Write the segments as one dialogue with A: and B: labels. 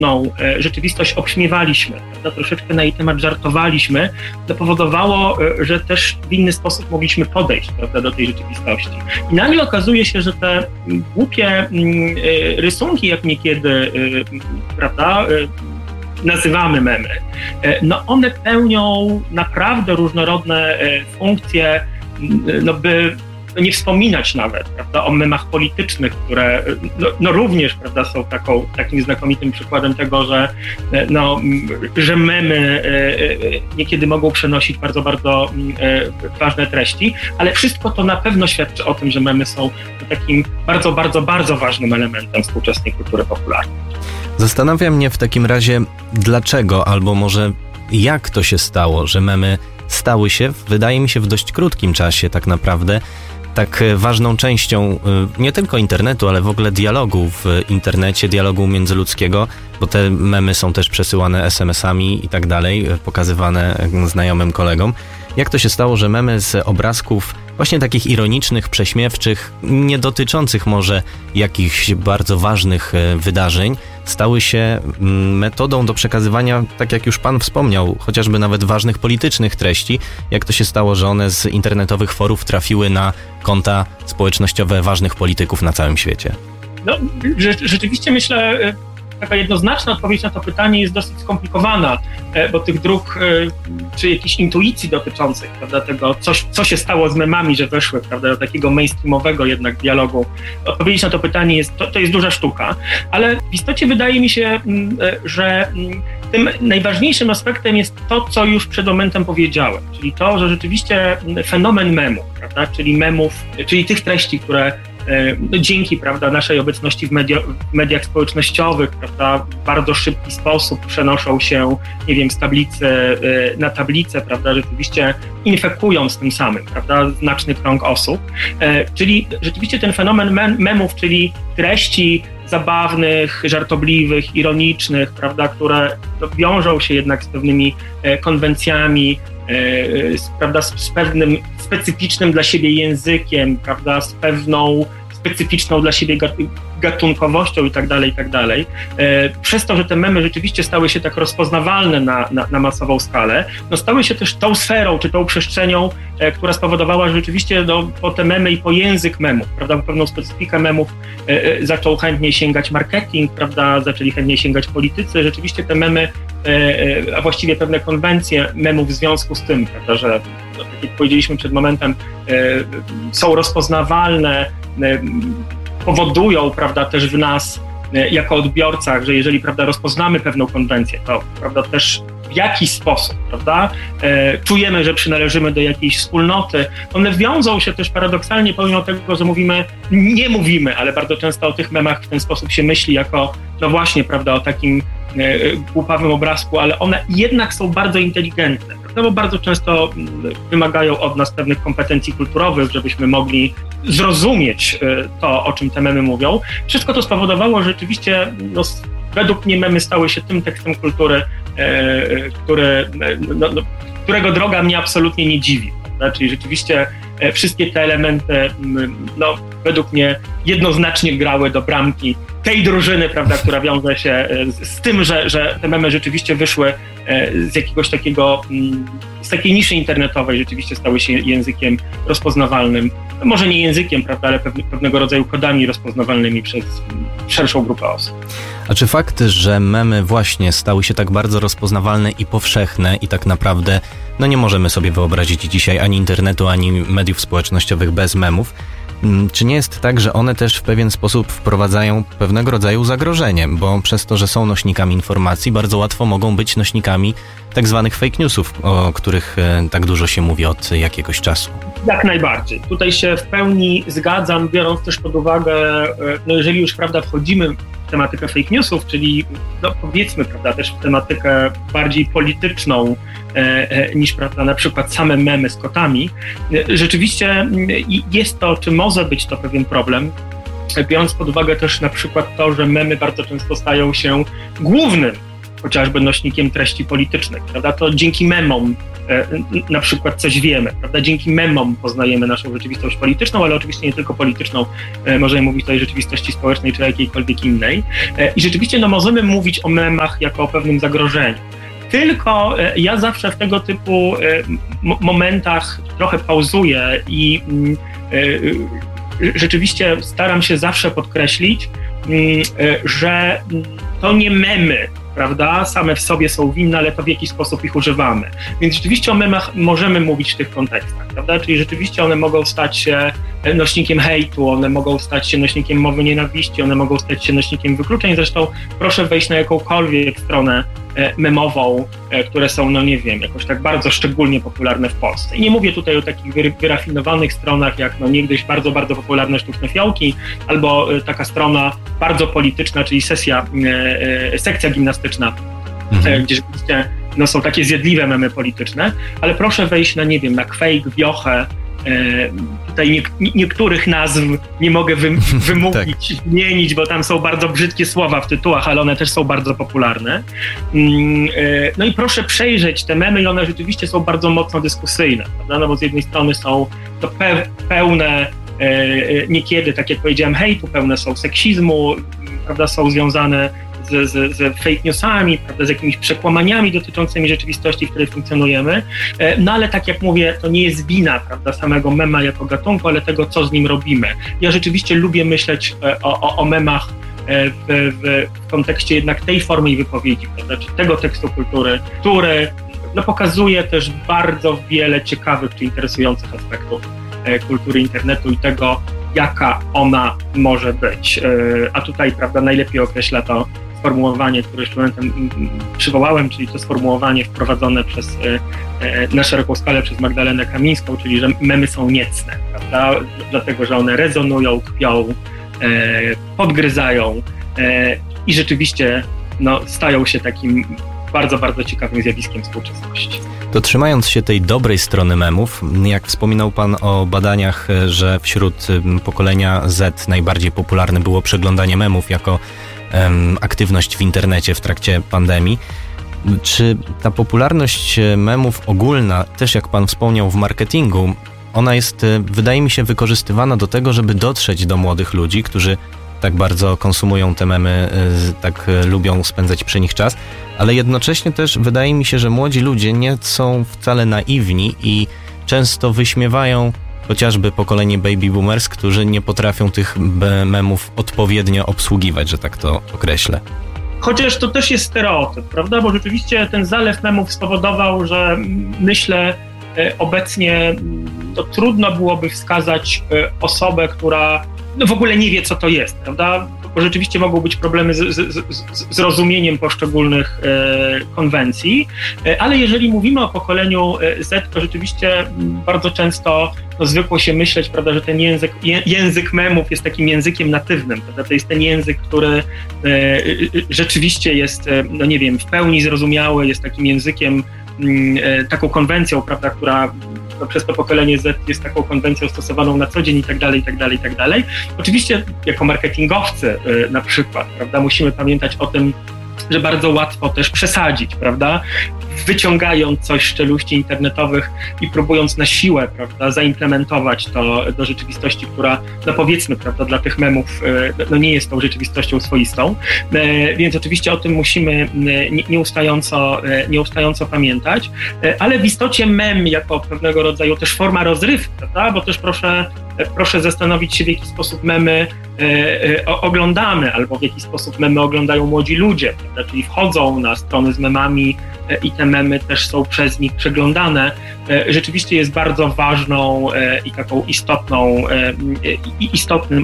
A: rzeczywistość obśmiewaliśmy, prawda? Troszeczkę na jej temat żartowaliśmy, to powodowało, że też w inny sposób mogliśmy podejść, prawda, do tej rzeczywistości. I nagle okazuje się, że te głupie rysunki, jak niekiedy, prawda, nazywamy memy, one pełnią naprawdę różnorodne funkcje, by nie wspominać nawet, prawda, o memach politycznych, które również, prawda, są takim znakomitym przykładem tego, że memy niekiedy mogą przenosić bardzo, bardzo ważne treści, ale wszystko to na pewno świadczy o tym, że memy są takim bardzo, bardzo, bardzo ważnym elementem współczesnej kultury popularnej.
B: Zastanawia mnie w takim razie, dlaczego, albo może jak to się stało, że memy stały się, wydaje mi się, w dość krótkim czasie tak naprawdę, tak ważną częścią nie tylko internetu, ale w ogóle dialogu w internecie, dialogu międzyludzkiego, bo te memy są też przesyłane SMS-ami i tak dalej, pokazywane znajomym kolegom. Jak to się stało, że memy z obrazków właśnie takich ironicznych, prześmiewczych, nie dotyczących może jakichś bardzo ważnych wydarzeń, stały się metodą do przekazywania, tak jak już pan wspomniał, chociażby nawet ważnych politycznych treści. Jak to się stało, że one z internetowych forów trafiły na konta społecznościowe ważnych polityków na całym świecie?
A: Rzeczywiście myślę, taka jednoznaczna odpowiedź na to pytanie jest dosyć skomplikowana, bo tych dróg czy jakichś intuicji dotyczących, prawda, tego, co się stało z memami, że weszły, prawda, do takiego mainstreamowego jednak dialogu, odpowiedzieć na to pytanie to jest duża sztuka, ale w istocie wydaje mi się, że tym najważniejszym aspektem jest to, co już przed momentem powiedziałem, czyli to, że rzeczywiście fenomen memów, prawda, czyli memów, czyli tych treści, które dzięki, prawda, naszej obecności w mediach społecznościowych, prawda, w bardzo szybki sposób przenoszą się, nie wiem, z tablicy na tablicę, prawda, rzeczywiście infekując tym samym, prawda, znaczny krąg osób. Czyli rzeczywiście ten fenomen memów, czyli treści zabawnych, żartobliwych, ironicznych, prawda, które wiążą się jednak z pewnymi konwencjami, prawda, z pewnym specyficznym dla siebie językiem, prawda, z pewną specyficzną dla siebie gatunkowością i tak dalej. Przez to, że te memy rzeczywiście stały się tak rozpoznawalne na masową skalę, stały się też tą sferą, czy tą przestrzenią, która spowodowała, że rzeczywiście po te memy i po język memów, prawda, po pewną specyfikę memów zaczął chętnie sięgać marketing, prawda, zaczęli chętnie sięgać politycy. Rzeczywiście te memy, a właściwie pewne konwencje memów w związku z tym, prawda, że tak jak powiedzieliśmy przed momentem, są rozpoznawalne, powodują, prawda, też w nas jako odbiorcach, że jeżeli, prawda, rozpoznamy pewną konwencję, to, prawda, też w jakiś sposób, prawda, czujemy, że przynależymy do jakiejś wspólnoty. One wiążą się też paradoksalnie, pomimo tego, że nie mówimy, ale bardzo często o tych memach w ten sposób się myśli jako, właśnie, prawda, o takim głupawym obrazku, ale one jednak są bardzo inteligentne, prawda, bo bardzo często wymagają od nas pewnych kompetencji kulturowych, żebyśmy mogli zrozumieć to, o czym te memy mówią. Wszystko to spowodowało, że rzeczywiście według mnie memy stały się tym tekstem kultury, którego droga mnie absolutnie nie dziwi. Prawda? Czyli rzeczywiście wszystkie te elementy według mnie jednoznacznie grały do bramki tej drużyny, prawda, która wiąże się z tym, że te memy rzeczywiście wyszły z jakiegoś takiego, z takiej niszy internetowej, rzeczywiście stały się językiem rozpoznawalnym. Może nie językiem, prawda, ale pewnego rodzaju kodami rozpoznawalnymi przez szerszą grupę osób.
B: A czy fakt, że memy właśnie stały się tak bardzo rozpoznawalne i powszechne i tak naprawdę nie możemy sobie wyobrazić dzisiaj ani internetu, ani mediów społecznościowych bez memów, czy nie jest tak, że one też w pewien sposób wprowadzają pewnego rodzaju zagrożenie, bo przez to, że są nośnikami informacji, bardzo łatwo mogą być nośnikami tak zwanych fake newsów, o których tak dużo się mówi od jakiegoś czasu?
A: Jak najbardziej. Tutaj się w pełni zgadzam, biorąc też pod uwagę, jeżeli już, prawda, wchodzimy w tematykę fake newsów, czyli powiedzmy, prawda, też w tematykę bardziej polityczną niż, prawda, na przykład same memy z kotami, rzeczywiście jest to, czy może być to pewien problem, biorąc pod uwagę też na przykład to, że memy bardzo często stają się głównym chociażby nośnikiem treści politycznych, prawda? To dzięki memom na przykład coś wiemy, prawda? Dzięki memom poznajemy naszą rzeczywistość polityczną, ale oczywiście nie tylko polityczną, możemy mówić tutaj o rzeczywistości społecznej czy jakiejkolwiek innej. I rzeczywiście możemy mówić o memach jako o pewnym zagrożeniu. Tylko ja zawsze w tego typu momentach trochę pauzuję i rzeczywiście staram się zawsze podkreślić, że to nie memy, prawda, same w sobie są winne, ale to w jakiś sposób ich używamy. Więc rzeczywiście o memach możemy mówić w tych kontekstach, prawda, czyli rzeczywiście one mogą stać się nośnikiem hejtu, one mogą stać się nośnikiem mowy nienawiści, one mogą stać się nośnikiem wykluczeń. Zresztą proszę wejść na jakąkolwiek stronę memową, które są, no nie wiem, jakoś tak bardzo szczególnie popularne w Polsce. I nie mówię tutaj o takich wyrafinowanych stronach, jak no niegdyś bardzo, bardzo popularne Sztuczne Fiołki, albo taka strona bardzo polityczna, czyli sekcja gimnastyczna, gdzie rzeczywiście no, są takie zjadliwe memy polityczne, ale proszę wejść na, nie wiem, na Quake, Wiochę. Tutaj niektórych nazw nie mogę wymówić, wymienić, bo tam są bardzo brzydkie słowa w tytułach, ale one też są bardzo popularne. No i proszę przejrzeć te memy i one rzeczywiście są bardzo mocno dyskusyjne, prawda? No bo z jednej strony są to pełne niekiedy, tak jak powiedziałem, hejtu, pełne są seksizmu, prawda? Są związane z fake newsami, prawda, z jakimiś przekłamaniami dotyczącymi rzeczywistości, w której funkcjonujemy. No ale tak jak mówię, to nie jest wina, prawda, samego mema jako gatunku, ale tego, co z nim robimy. Ja rzeczywiście lubię myśleć o memach w kontekście jednak tej formy i wypowiedzi, prawda, czy tego tekstu kultury, który no, pokazuje też bardzo wiele ciekawych czy interesujących aspektów kultury internetu i tego, jaka ona może być. A tutaj, prawda, najlepiej określa to sformułowanie, które już momentem przywołałem, czyli to sformułowanie wprowadzone na szeroką skalę przez Magdalenę Kamińską, czyli że memy są niecne, prawda? Dlatego, że one rezonują, kpią, podgryzają i rzeczywiście no, stają się takim bardzo, bardzo ciekawym zjawiskiem współczesności.
B: To trzymając się tej dobrej strony memów, jak wspominał Pan o badaniach, że wśród pokolenia Z najbardziej popularne było przeglądanie memów jako aktywność w internecie w trakcie pandemii. Czy ta popularność memów ogólna, też jak Pan wspomniał w marketingu, ona jest, wydaje mi się, wykorzystywana do tego, żeby dotrzeć do młodych ludzi, którzy tak bardzo konsumują te memy, tak lubią spędzać przy nich czas, ale jednocześnie też wydaje mi się, że młodzi ludzie nie są wcale naiwni i często wyśmiewają chociażby pokolenie baby boomers, którzy nie potrafią tych memów odpowiednio obsługiwać, że tak to określę.
A: Chociaż to też jest stereotyp, prawda? Bo rzeczywiście ten zalew memów spowodował, że myślę obecnie to trudno byłoby wskazać osobę, która no w ogóle nie wie, co to jest, prawda? Bo rzeczywiście mogą być problemy z rozumieniem poszczególnych konwencji, ale jeżeli mówimy o pokoleniu Z, to rzeczywiście bardzo często no, zwykło się myśleć, prawda, że ten język memów jest takim językiem natywnym, prawda? To jest ten język, który rzeczywiście jest, no nie wiem, w pełni zrozumiały, jest takim językiem, taką konwencją, prawda, która przez to pokolenie Z jest taką konwencją stosowaną na co dzień i tak dalej, i tak dalej, i tak dalej. Oczywiście jako marketingowcy na przykład, prawda, musimy pamiętać o tym, że bardzo łatwo też przesadzić, prawda, wyciągając coś z czeluści internetowych i próbując na siłę, prawda, zaimplementować to do rzeczywistości, która, no powiedzmy, prawda, dla tych memów no nie jest tą rzeczywistością swoistą, więc oczywiście o tym musimy nieustająco pamiętać, ale w istocie mem jako pewnego rodzaju też forma rozrywki, prawda, bo też proszę zastanowić się, w jaki sposób memy oglądamy, albo w jaki sposób memy oglądają młodzi ludzie, prawda? Czyli wchodzą na strony z memami i te memy też są przez nich przeglądane. Rzeczywiście jest bardzo ważną i taką istotnym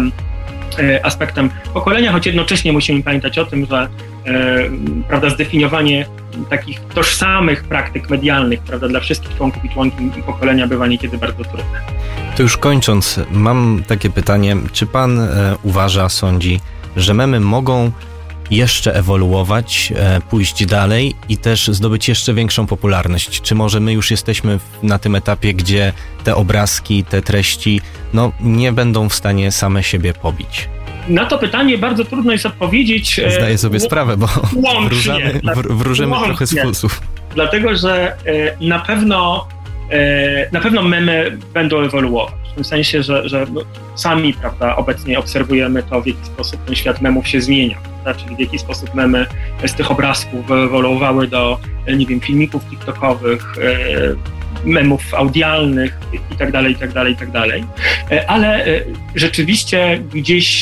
A: aspektem pokolenia, choć jednocześnie musimy pamiętać o tym, że prawda, zdefiniowanie takich tożsamych praktyk medialnych, prawda, dla wszystkich członków i członkiń pokolenia bywa niekiedy bardzo trudne.
B: To już kończąc, mam takie pytanie, czy Pan sądzi, że memy mogą jeszcze ewoluować, pójść dalej i też zdobyć jeszcze większą popularność? Czy może my już jesteśmy na tym etapie, gdzie te obrazki, te treści no, nie będą w stanie same siebie pobić?
A: Na to pytanie bardzo trudno jest odpowiedzieć.
B: Zdaję sobie sprawę, bo wróżymy trochę z fusów.
A: Dlatego, że na pewno memy będą ewoluować. W tym sensie, że sami, prawda, obecnie obserwujemy to, w jaki sposób ten świat memów się zmienia. Prawda? Czyli w jaki sposób memy z tych obrazków wyewoluowały do, nie wiem, filmików TikTokowych, memów audialnych i tak dalej. Ale rzeczywiście gdzieś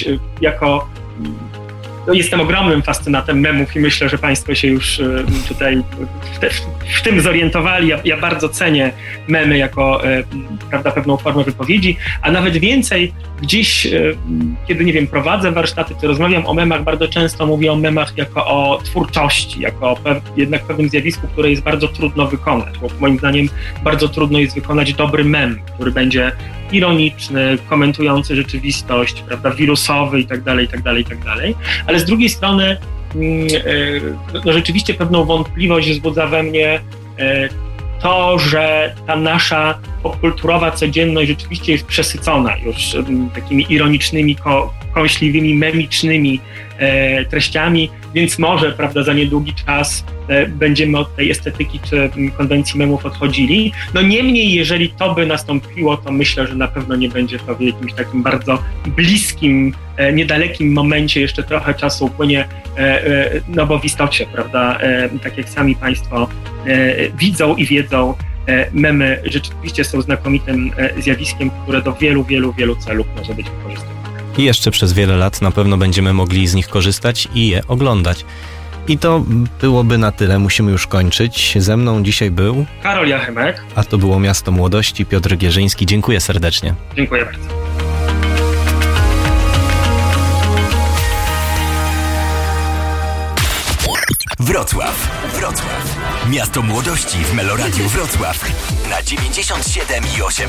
A: jestem ogromnym fascynatem memów i myślę, że Państwo się już tutaj w tym zorientowali. Ja bardzo cenię memy jako, prawda, pewną formę wypowiedzi, a nawet więcej gdzieś, kiedy, nie wiem, prowadzę warsztaty, czy rozmawiam o memach, bardzo często mówię o memach jako o twórczości, jako o jednak pewnym zjawisku, które jest bardzo trudno wykonać, bo moim zdaniem bardzo trudno jest wykonać dobry mem, który będzie ironiczny, komentujący rzeczywistość, prawda, wirusowy i tak dalej. Ale z drugiej strony rzeczywiście pewną wątpliwość wzbudza we mnie to, że ta nasza popkulturowa codzienność rzeczywiście jest przesycona już takimi ironicznymi, kąśliwymi, memicznymi treściami, więc może, prawda, za niedługi czas będziemy od tej estetyki czy konwencji memów odchodzili. No niemniej, jeżeli to by nastąpiło, to myślę, że na pewno nie będzie to w jakimś takim bardzo bliskim, niedalekim momencie, jeszcze trochę czasu upłynie, no bo w istocie, prawda, tak jak sami Państwo widzą i wiedzą, memy rzeczywiście są znakomitym zjawiskiem, które do wielu celów może być wykorzystywane.
B: I jeszcze przez wiele lat na pewno będziemy mogli z nich korzystać i je oglądać. I to byłoby na tyle. Musimy już kończyć. Ze mną dzisiaj był
A: Karol Jachemek.
B: A to było Miasto Młodości. Piotr Gierzyński. Dziękuję serdecznie.
A: Dziękuję bardzo.
C: Wrocław. Miasto Młodości w Meloradiu Wrocław na 97,8